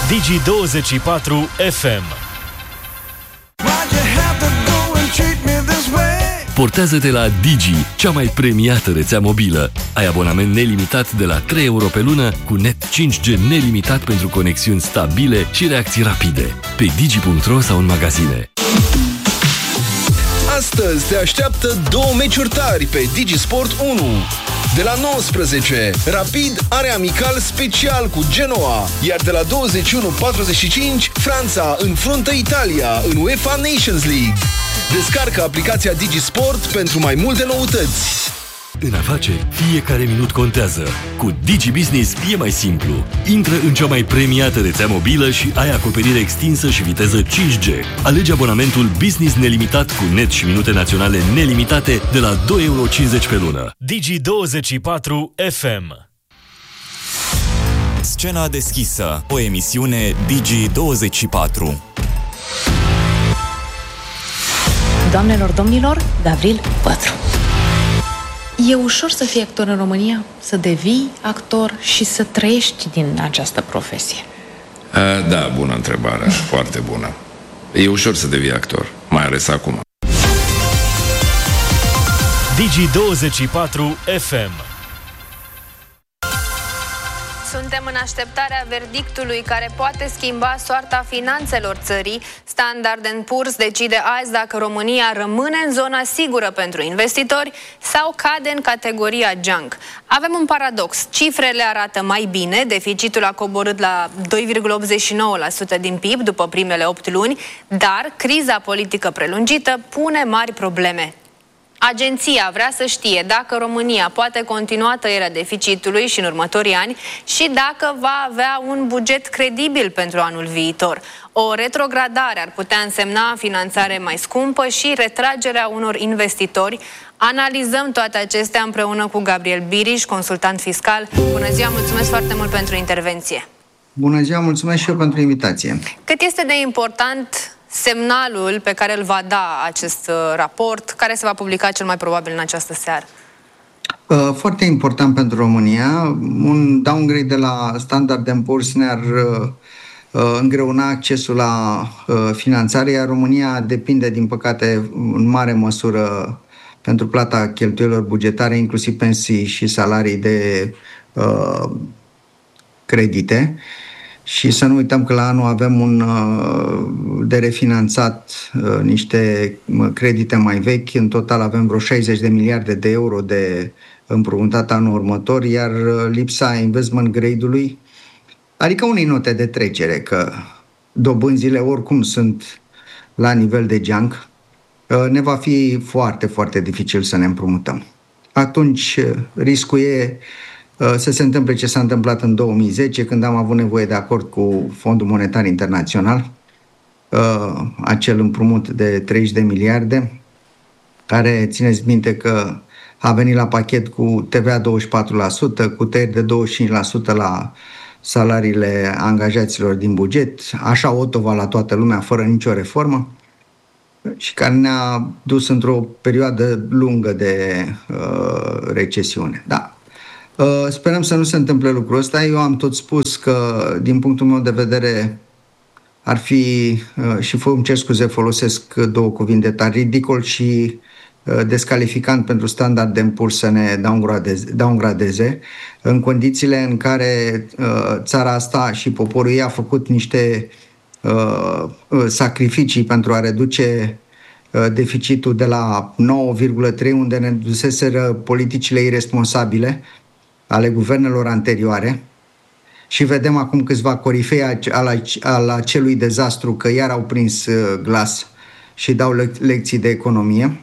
Digi24 FM. Portează-te la Digi, cea mai premiată rețea mobilă. Ai abonament nelimitat de la 3 euro pe lună, cu net 5G nelimitat pentru conexiuni stabile și reacții rapide. Pe digi.ro sau în magazine. Astăzi te așteaptă 2 meciuri tari pe Digisport 1. De la 19, Rapid are amical special cu Genoa, iar de la 21:45, Franța înfruntă Italia în UEFA Nations League. Descarcă aplicația Digisport pentru mai multe noutăți. În afaceri, fiecare minut contează. Cu Digi Business e mai simplu. Intră în cea mai premiată rețea mobilă și ai acoperire extinsă și viteză 5G. Alege abonamentul Business nelimitat cu net și minute naționale nelimitate de la 2,50 euro pe lună. Digi24 FM. Scena deschisă, o emisiune Digi24. Doamnelor, domnilor, Gavril Pătru. E ușor să fii actor în România? Să devii actor și să trăiești din această profesie? Da, bună întrebare, foarte bună. E ușor să devii actor, mai ales acum. Digi24 FM. Suntem în așteptarea verdictului care poate schimba soarta finanțelor țării. Standard & Poor's decide azi dacă România rămâne în zona sigură pentru investitori sau cade în categoria junk. Avem un paradox. Cifrele arată mai bine, deficitul a coborât la 2,89% din PIB după primele 8 luni, dar criza politică prelungită pune mari probleme. Agenția vrea să știe dacă România poate continua tăierea deficitului și în următorii ani și dacă va avea un buget credibil pentru anul viitor. O retrogradare ar putea însemna finanțare mai scumpă și retragerea unor investitori. Analizăm toate acestea împreună cu Gabriel Biriș, consultant fiscal. Bună ziua, mulțumesc foarte mult pentru intervenție. Bună ziua, mulțumesc și eu pentru invitație. Cât este de important semnalul pe care îl va da acest raport, care se va publica cel mai probabil în această seară? Foarte important pentru România. Un downgrade de la Standard & Poor's ne-ar îngreuna accesul la finanțare, iar România depinde, din păcate, în mare măsură pentru plata cheltuielor bugetare, inclusiv pensii și salarii de credite. Și să nu uităm că la anul avem de refinanțat niște credite mai vechi. În total avem vreo 60 de miliarde de euro de împrumutat anul următor, iar lipsa investment grade-ului, adică unei note de trecere, că dobânzile oricum sunt la nivel de junk, ne va fi foarte, foarte dificil să ne împrumutăm. Atunci riscul e să se întâmple ce s-a întâmplat în 2010, când am avut nevoie de acord cu Fondul Monetar Internațional, acel împrumut de 30 de miliarde, care, țineți minte că a venit la pachet cu TVA 24%, cu tăieri de 25% la salariile angajaților din buget, așa otova la toată lumea, fără nicio reformă, și care ne-a dus într-o perioadă lungă de recesiune. Da. Sperăm să nu se întâmple lucrul ăsta. Eu am tot spus că, din punctul meu de vedere, ar fi, și îmi cer scuze, folosesc două cuvinte tari, ridicol și descalificant pentru Standard & Poor's să ne downgradeze în condițiile în care țara asta și poporul ei a făcut niște sacrificii pentru a reduce deficitul de la 9,3, unde ne duseseră politicile irresponsabile ale guvernelor anterioare, și vedem acum câțiva corifei al acelui dezastru că iar au prins glas și dau lecții de economie.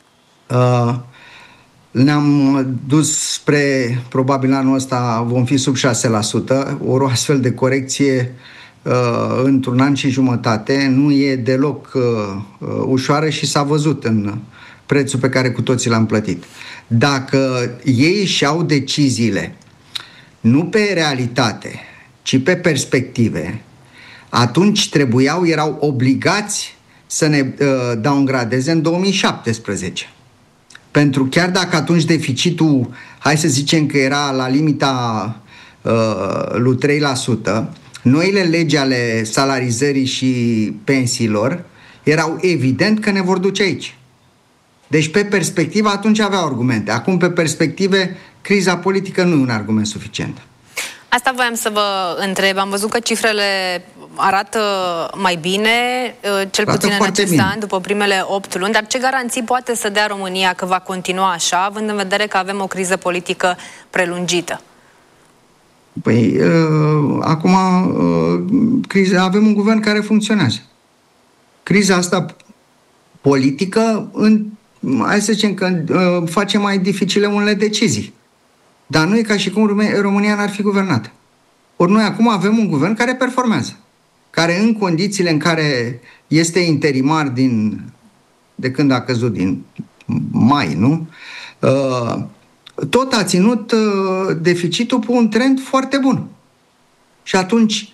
Ne-am dus spre, probabil anul ăsta vom fi sub 6%, o astfel de corecție într-un an și jumătate nu e deloc ușoară și s-a văzut în prețul pe care cu toții l-am plătit. Dacă ei își iau deciziile nu pe realitate, ci pe perspective, atunci erau obligați să ne downgradeze în 2017. Pentru chiar dacă atunci deficitul, hai să zicem că era la limita lui 3%, noile legi ale salarizării și pensiilor erau evident că ne vor duce aici. Deci pe perspectivă atunci aveau argumente. Acum pe perspective, criza politică nu e un argument suficient. Asta voiam să vă întreb. Am văzut că cifrele arată mai bine, cel puțin în acest an, după primele 8 luni, dar ce garanții poate să dea România că va continua așa, având în vedere că avem o criză politică prelungită? Păi, acum avem un guvern care funcționează. Criza asta politică, hai să zicem că face mai dificile unele decizii. Dar nu e ca și cum România n-ar fi guvernată. Ori noi acum avem un guvern care performează, care în condițiile în care este interimar de când a căzut, din mai, nu? Tot a ținut deficitul pe un trend foarte bun. Și atunci,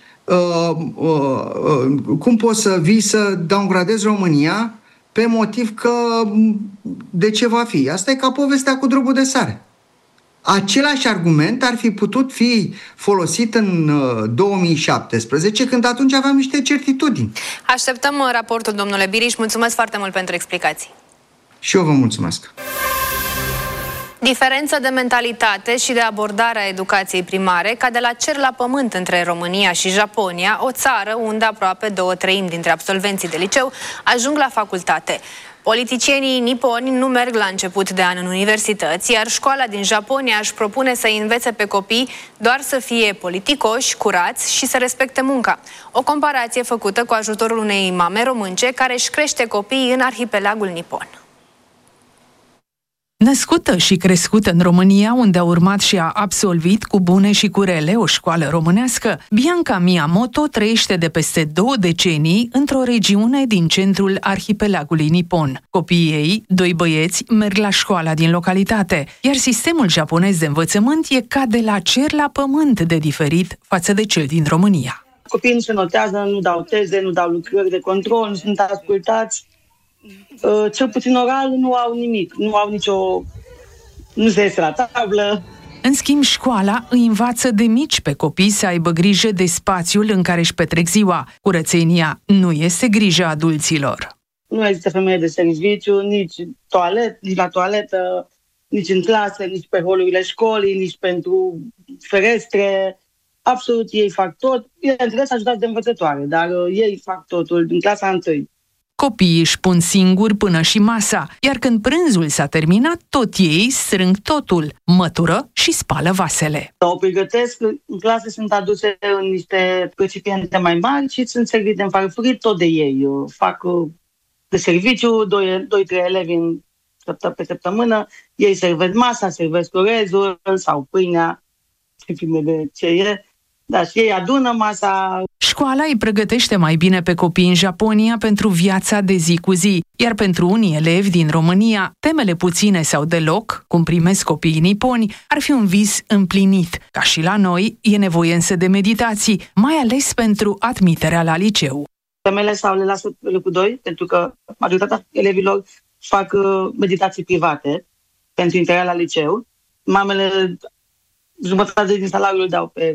cum poți să vii să downgradezi România pe motiv că de ce va fi? Asta e ca povestea cu drobul de sare. Același argument ar fi putut fi folosit în 2017, când atunci aveam niște certitudini. Așteptăm raportul, domnule Biriș. Mulțumesc foarte mult pentru explicații. Și eu vă mulțumesc. Diferență de mentalitate și de abordare a educației primare, ca de la cer la pământ între România și Japonia, o țară unde aproape 2/3 dintre absolvenții de liceu ajung la facultate. Politicienii niponi nu merg la început de an în universități, iar școala din Japonia își propune să învețe pe copii doar să fie politicoși, curați și să respecte munca. O comparație făcută cu ajutorul unei mame românce care își crește copiii în arhipelagul nipon. Născută și crescută în România, unde a urmat și a absolvit cu bune și cu rele o școală românească, Bianca Miyamoto trăiește de peste 2 decenii într-o regiune din centrul arhipelagului nipon. Copiii ei, 2 băieți, merg la școala din localitate, iar sistemul japonez de învățământ e ca de la cer la pământ de diferit față de cel din România. Copiii nu se notează, nu dau teze, nu dau lucrări de control, nu sunt ascultați. Cel puțin oral nu au nimic, nu se iese la tablă. În schimb, școala îi învață de mici pe copii să aibă grijă de spațiul în care își petrec ziua. Curățenia nu este grija adulților. Nu există femeie de serviciu, nici la toaletă, nici în clasă, nici pe holurile școlii, nici pentru ferestre. Absolut, ei fac tot. Bineînțeles, ajutați de învățătoare, dar ei fac totul din clasa 1. Copiii își pun singuri până și masa, iar când prânzul s-a terminat, tot ei strâng totul, mătură și spală vasele. O pregătesc, în clase sunt aduse în niște recipiente mai mari și sunt servite în farfurii tot de ei. Fac de serviciu, 2-3 elevi pe săptămână, ei servesc masa, servesc orezul sau pâinea, depinde de ce e. Da, și ei adună masa. Școala îi pregătește mai bine pe copii în Japonia pentru viața de zi cu zi, iar pentru unii elevi din România, temele puține sau deloc, cum primesc copiii niponi, ar fi un vis împlinit. Ca și la noi, e nevoie însă de meditații, mai ales pentru admiterea la liceu. Temele sau le lasă pe locul 2, pentru că majoritatea elevilor fac meditații private pentru intrarea la liceu. Mamele jumătate din salariul îl dau pe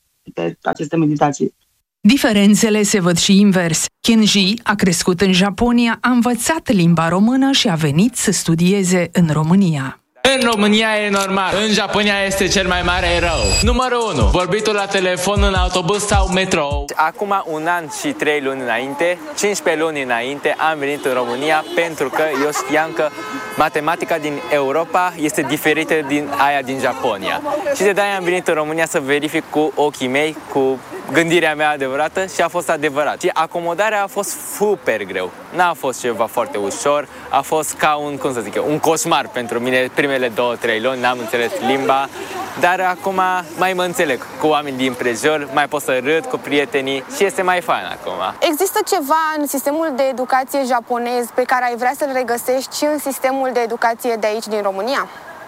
aceste meditații. Diferențele se văd și invers. Kenji a crescut în Japonia, a învățat limba română și a venit să studieze în România. În România e normal, în Japonia este cel mai mare rău. Numărul 1. Vorbitul la telefon în autobuz sau metrou. Acum 1 an și 3 luni înainte, 15 luni înainte, am venit în România pentru că eu știam că matematica din Europa este diferită din aia din Japonia. Și de aia am venit în România să verific cu ochii mei, cu gândirea mea adevărată și a fost adevărat. Și acomodarea a fost super greu. N-a fost ceva foarte ușor, a fost ca un coșmar pentru mine primele 2-3 luni, n-am înțeles limba, dar acum mai mă înțeleg cu oameni din prejur, mai pot să râd cu prietenii și este mai fain acum. Există ceva în sistemul de educație japonez pe care ai vrea să-l regăsești și în sistemul de educație de aici din România?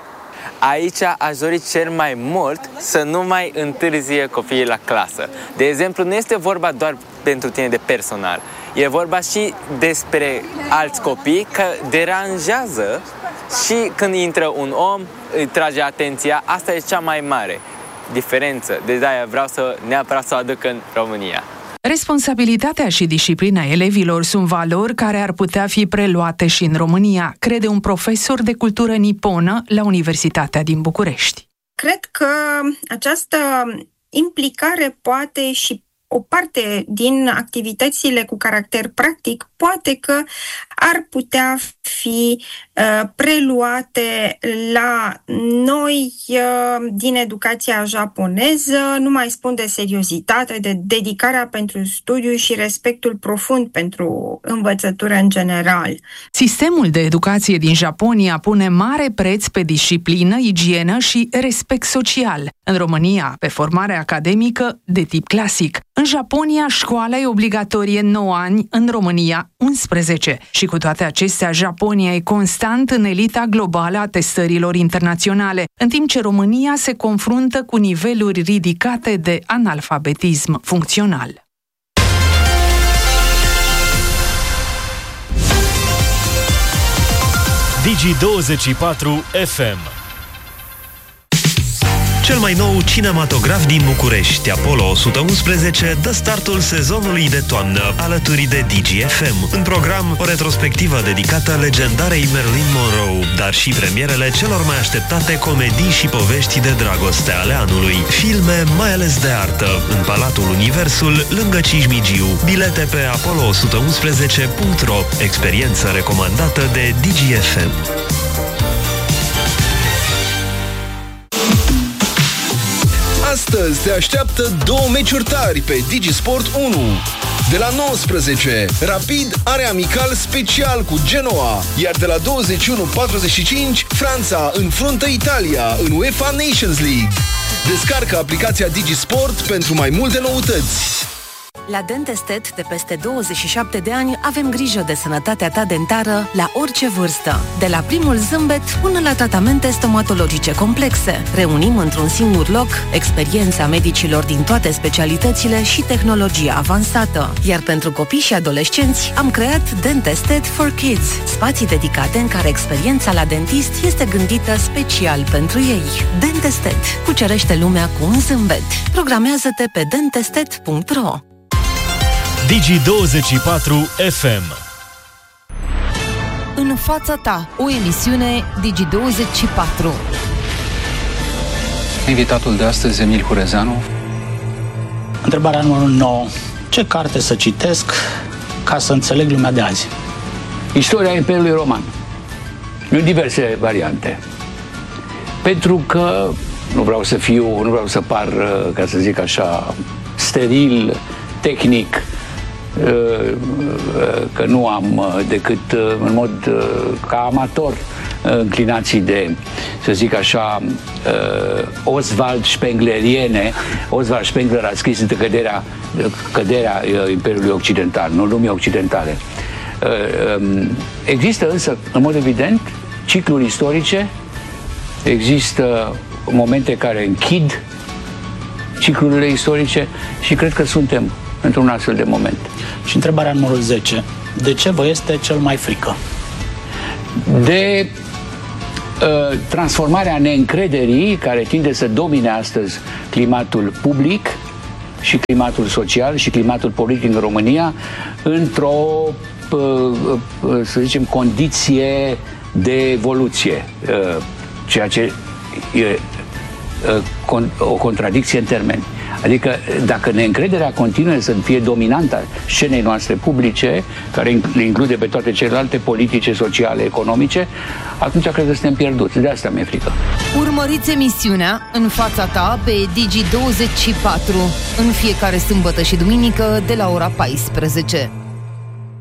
Aici aș dori cel mai mult să nu mai întârzie copiii la clasă. De exemplu, nu este vorba doar pentru tine de personal. E vorba și despre alți copii că deranjează și când intră un om, îi trage atenția. Asta e cea mai mare. diferență. De-aia vreau neapărat să o aduc în România. Responsabilitatea și disciplina elevilor sunt valori care ar putea fi preluate și în România, crede un profesor de cultură niponă la Universitatea din București. Cred că această implicare poate și o parte din activitățile cu caracter practic poate că ar putea fi preluate la noi din educația japoneză, nu mai spun de seriozitate, de dedicarea pentru studiu și respectul profund pentru învățătură în general. Sistemul de educație din Japonia pune mare preț pe disciplină, igienă și respect social. În România, pe formare academică de tip clasic. În Japonia, școala e obligatorie 9 ani, în România 11. Și cu toate acestea, Japonia e constant în elita globală a testărilor internaționale, în timp ce România se confruntă cu niveluri ridicate de analfabetism funcțional. Digi24 FM. Cel mai nou cinematograf din București, Apollo 111, dă startul sezonului de toamnă, alături de Digi-FM. În program, o retrospectivă dedicată legendarei Marilyn Monroe, dar și premierele celor mai așteptate comedii și povești de dragoste ale anului. Filme mai ales de artă, în Palatul Universul, lângă Cismigiu. Bilete pe apollo111.ro. Experiență recomandată de Digi-FM. Astăzi te așteaptă 2 meciuri tari pe Digisport 1. De la 19, Rapid are amical special cu Genoa, iar de la 21:45, Franța înfruntă Italia în UEFA Nations League. Descarcă aplicația Digisport pentru mai multe noutăți. La Dentestet, de peste 27 de ani, avem grijă de sănătatea ta dentară la orice vârstă. De la primul zâmbet până la tratamente stomatologice complexe. Reunim într-un singur loc experiența medicilor din toate specialitățile și tehnologia avansată. Iar pentru copii și adolescenți am creat Dentestet for Kids, spații dedicate în care experiența la dentist este gândită special pentru ei. Dentestet. Cucerește lumea cu un zâmbet. Programează-te pe dentestet.ro. Digi24 FM. În fața ta, o emisiune Digi24. Invitatul de astăzi, Emil Hurezeanu. Întrebarea numărul 9. Ce carte să citesc ca să înțeleg lumea de azi? Istoria Imperiului Roman. În diverse variante. Pentru că nu vreau să par, ca să zic așa, steril, tehnic, că nu am decât în mod ca amator înclinații de, să zic așa, Oswald Spengleriene. Oswald Spengler a scris între căderea Imperiului Occidental, nu lumii occidentale. Există însă, în mod evident, cicluri istorice, există momente care închid ciclurile istorice și cred că suntem într-un astfel de moment. Și întrebarea numărul 10. De ce vă este cel mai frică? De transformarea neîncrederii care tinde să domine astăzi climatul public și climatul social și climatul politic în România într-o, să zicem, condiție de evoluție, ceea ce e o contradicție în termeni. Adică dacă neîncrederea continuă să fie dominanta scenei noastre publice, care le include pe toate celelalte politice, sociale, economice, atunci cred că suntem pierduți. De asta mi-e frică. Urmăriți emisiunea În fața ta pe Digi24 în fiecare sâmbătă și duminică de la ora 14.